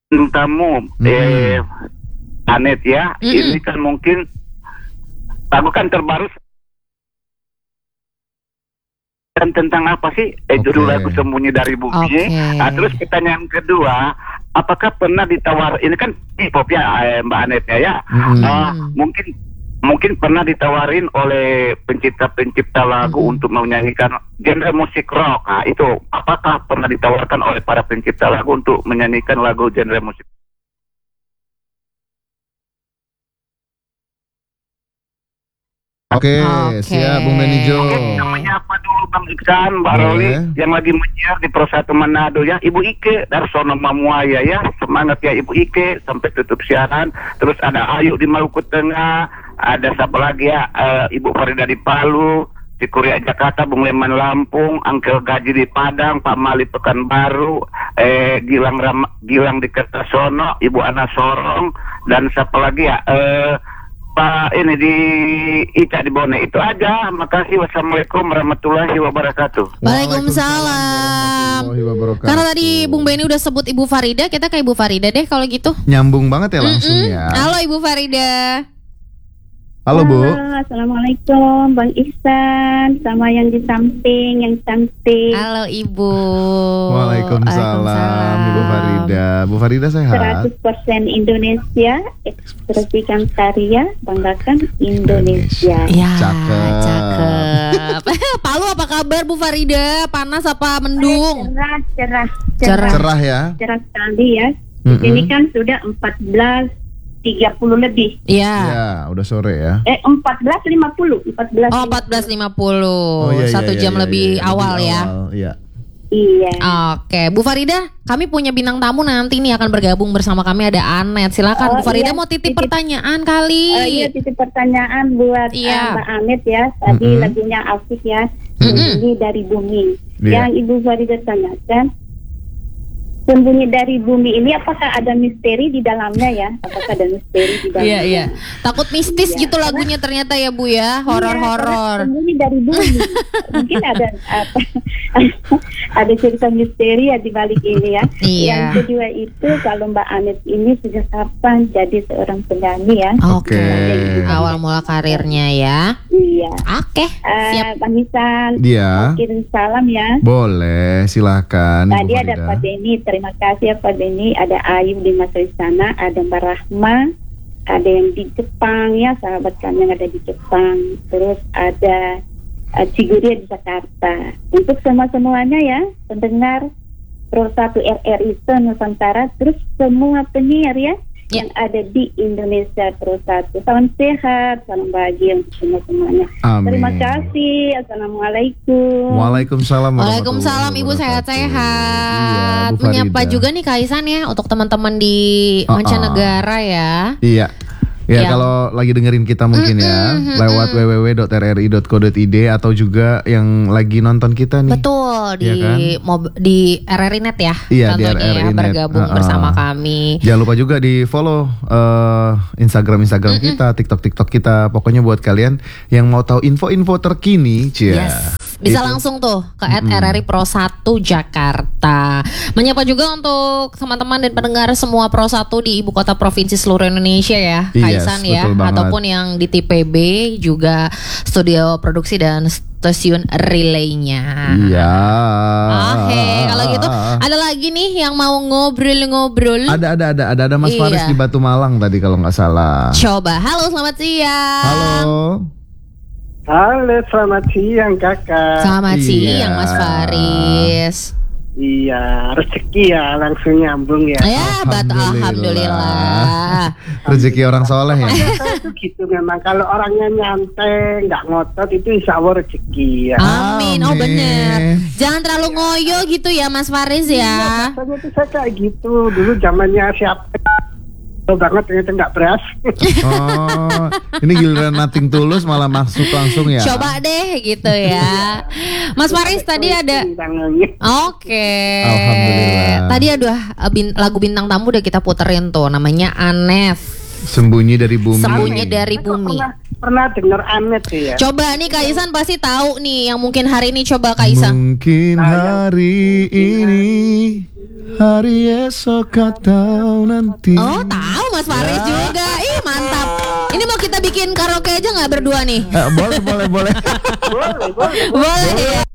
tamu Anet ya. Ini kan mungkin lagu kan terbaru dan tentang apa sih judul lagu Sembunyi dari Bumi. Nah, terus pertanyaan kedua, apakah pernah ditawar, ini kan hip-hop ya Mbak Anet ya, mungkin pernah ditawarin oleh pencipta lagu untuk menyanyikan genre musik rock. Nah, itu apakah pernah ditawarkan oleh para pencipta lagu untuk menyanyikan lagu genre musik? Oke, siap Bung Benijo. Namanya apa dulu Bang Iksan, Mbak Roli yang lagi menyiar di Pro 1 Manado ya, Ibu Ike Darsono Mamuaya ya, semangat ya Ibu Ike sampai tutup siaran. Terus ada Ayu di Maluku Tengah, ada siapa lagi ya, Ibu Farida di Palu, di Korea Jakarta, Bung Leman Lampung, Angkel Gaji di Padang, Pak Mali Pekanbaru, Gilang di Kertasono, Ibu Ana Sorong, dan siapa lagi ya, Pak ini di Ica di Bone. Itu aja. Makasih. Wassalamualaikum warahmatullahi wabarakatuh. Waalaikumsalam. Karena tadi Bung Benny udah sebut Ibu Farida, kita ke Ibu Farida deh kalau gitu. Nyambung banget ya langsung ya. Halo Ibu Farida. Halo Bu. Assalamualaikum Bang Ihsan sama yang di samping yang cantik. Halo Ibu. Waalaikumsalam Ibu Farida. Bu Farida sehat? 100% Indonesia, ekspresikan karya, banggakan Indonesia. Ya, cakep. Palu apa kabar Bu Farida? Panas apa mendung? Cerah ya. Cerah sekali ya. Ini kan sudah 14:30 lebih. Iya. Ya, udah sore ya. 14:50. 14:50. Oh, iya, 1 jam lebih awal ya. Iya. Iya. Oke, Bu Farida, kami punya bintang tamu nanti nih akan bergabung bersama kami, ada Anet. Silakan Bu Farida, mau titip pertanyaan kali. Iya, titip pertanyaan buat Mbak Anet ya. Tadi lagunya asik ya. Sembunyi dari Bumi. Yang Ibu Farida tanyakan, Sembunyi dari Bumi ini apakah ada misteri di dalamnya ya? Apakah ada misteri di dalamnya? Iya. Takut mistis gitu lagunya ternyata ya Bu ya, horor-horor. Sembunyi dari Bumi. Mungkin ada cerita misteri ya di balik ini ya. Iya. Yang kedua itu kalau Mbak Anet ini sejak kapan jadi seorang penyanyi ya? Oke. Awal mula karirnya ya. Iya. Oke. Siap. Bang Ihsan. Dia. Kirim salam ya. Boleh, silakan. Tadi ada Pak Denny. Terima kasih ya Pak Denny. Ada Ayu di Masai sana, ada Mbak Rahma, ada yang di Jepang ya, sahabat kami yang ada di Jepang. Terus ada Ciguria di Jakarta. Untuk semuanya ya, pendengar Pro 1 RRI Nusantara, terus semua penyiar ya yang ada di Indonesia Pro 1. Salam sehat, salam bahagia untuk semuanya. Amin. Terima kasih. Assalamualaikum. Waalaikumsalam Ibu sehat-sehat. Iya, menyapa juga nih Kaisan ya untuk teman-teman di mancanegara ya. Iya. Ya, kalau lagi dengerin kita mungkin ya lewat www.rri.co.id atau juga yang lagi nonton kita nih. Betul, ya di RRI Net ya. Iya, di tentunya RRI ya, bergabung bersama kami. Jangan lupa juga di follow Instagram kita, TikTok kita. Pokoknya buat kalian yang mau tahu info-info terkini, bisa langsung tuh ke @RRI Pro 1 Jakarta. Menyapa juga untuk teman-teman dan pendengar semua Pro 1 di ibu kota provinsi seluruh Indonesia ya. Kaisan ya, ataupun yang di TPB juga studio produksi dan stasiun relaynya. Iya. Oke, kalau gitu ada lagi nih yang mau ngobrol-ngobrol. Ada Mas Faris di Batu Malang tadi kalau nggak salah. Coba, halo selamat siang. Halo, selamat siang kakak. Selamat siang Mas Faris. Iya, rezeki ya langsung nyambung ya. Ya, alhamdulillah. Rezeki orang soleh ya. Itu gitu memang kalau orangnya nyantai, nggak ngotot itu insya Allah rezeki ya. Amin. Oh bener. Jangan terlalu ngoyo gitu ya Mas Faris ya. Biasanya tuh saya kayak gitu dulu zamannya siapa banget ternyata nggak berhasil. Oh, ini giliran nothing tulus malah masuk langsung ya. Coba deh gitu ya. Mas Faris tadi ada. Oke. Alhamdulillah. Tadi ada lagu bintang tamu udah kita puterin tuh, namanya Anet. Sembunyi dari Bumi. Sembunyi dari Bumi. pernah dengar Anet ya. Coba nih Kak Ihsan pasti tahu nih yang mungkin hari ini, coba Kak Ihsan. Mungkin hari ini, hari esok atau nanti. Oh tahu Mas Faris juga. Ih mantap. Ini mau kita bikin karaoke aja nggak berdua nih? Boleh. Boleh ya.